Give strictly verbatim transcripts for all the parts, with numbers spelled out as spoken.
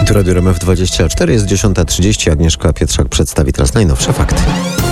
Tu Radio R M F dwadzieścia cztery, jest dziesiąta trzydzieści. Agnieszka Pietrzak przedstawi teraz najnowsze fakty.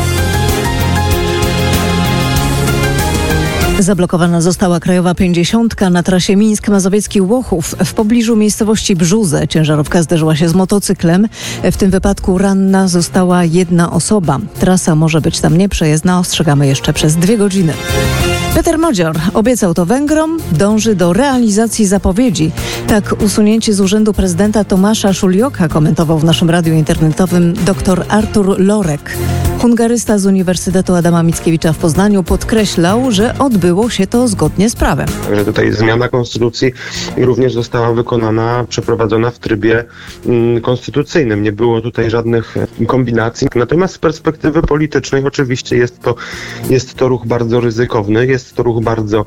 Zablokowana została Krajowa pięćdziesiątka na trasie Mińsk-Mazowiecki-Łochów. W pobliżu miejscowości Brzuze ciężarówka zderzyła się z motocyklem. W tym wypadku ranna została jedna osoba. Trasa może być tam nieprzejezdna, ostrzegamy jeszcze przez dwie godziny. Peter Modzior obiecał to Węgrom, dąży do realizacji zapowiedzi. Tak usunięcie z urzędu prezydenta Tomasza Szulioka komentował w naszym radiu internetowym dr Artur Lorek. Hungarysta z Uniwersytetu Adama Mickiewicza w Poznaniu podkreślał, że odbyło się to zgodnie z prawem. Także tutaj zmiana konstytucji również została wykonana, przeprowadzona w trybie mm, konstytucyjnym. Nie było tutaj żadnych kombinacji. Natomiast z perspektywy politycznej oczywiście jest to, jest to ruch bardzo ryzykowny, jest to ruch bardzo,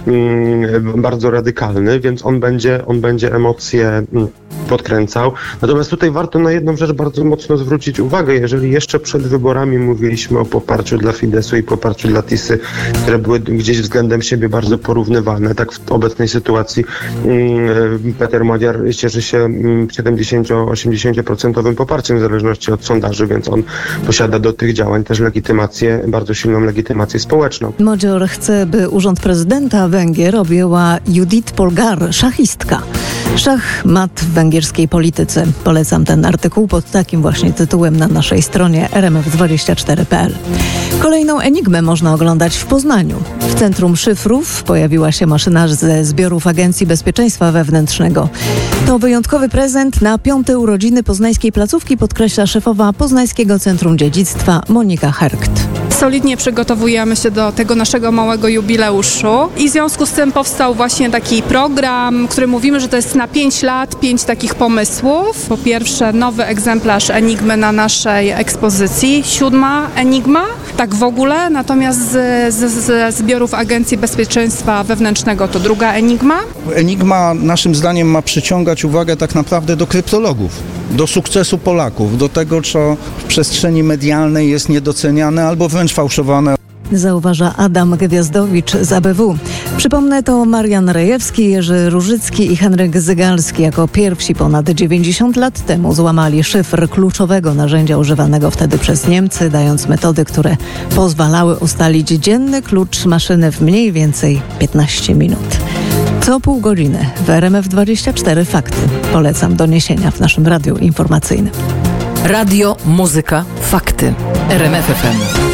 mm, bardzo radykalny, więc on będzie, on będzie emocje mm, podkręcał. Natomiast tutaj warto na jedną rzecz bardzo mocno zwrócić uwagę. Jeżeli jeszcze przed wyborami mówiliśmy o poparciu dla Fideszu i poparciu dla Tisy, które były gdzieś względem siebie bardzo porównywalne, tak w obecnej sytuacji um, Peter Modzior cieszy się um, siedemdziesiąt do osiemdziesięciu procent poparciem w zależności od sondaży, więc on posiada do tych działań też legitymację, bardzo silną legitymację społeczną. Modzior chce, by urząd prezydenta Węgier objęła Judith Polgar, szachistka. Szachmat w węgierskiej polityce. Polecam ten artykuł pod takim właśnie tytułem na naszej stronie r m f dwadzieścia cztery kropka p l. Kolejną enigmę można oglądać w Poznaniu. W Centrum Szyfrów pojawiła się maszyna ze zbiorów Agencji Bezpieczeństwa Wewnętrznego. To wyjątkowy prezent na piąte urodziny poznańskiej placówki, podkreśla szefowa Poznańskiego Centrum Dziedzictwa Monika Herkt. Solidnie przygotowujemy się do tego naszego małego jubileuszu i w związku z tym powstał właśnie taki program, który mówimy, że to jest na pięć lat, pięć takich pomysłów. Po pierwsze nowy egzemplarz Enigmy na naszej ekspozycji, siódma Enigma, tak w ogóle, natomiast z, z, z zbiorów Agencji Bezpieczeństwa Wewnętrznego to druga Enigma. Enigma naszym zdaniem ma przyciągać uwagę tak naprawdę do kryptologów, do sukcesu Polaków, do tego, co w przestrzeni medialnej jest niedoceniane albo wręcz fałszowane. Zauważa Adam Gwiazdowicz z A B W. Przypomnę, to Marian Rejewski, Jerzy Różycki i Henryk Zygalski jako pierwsi ponad dziewięćdziesiąt lat temu złamali szyfr kluczowego narzędzia używanego wtedy przez Niemcy, dając metody, które pozwalały ustalić dzienny klucz maszyny w mniej więcej piętnaście minut. Co pół godziny w R M F dwadzieścia cztery Fakty. Polecam doniesienia w naszym radiu informacyjnym. Radio, muzyka, fakty. R M F F M.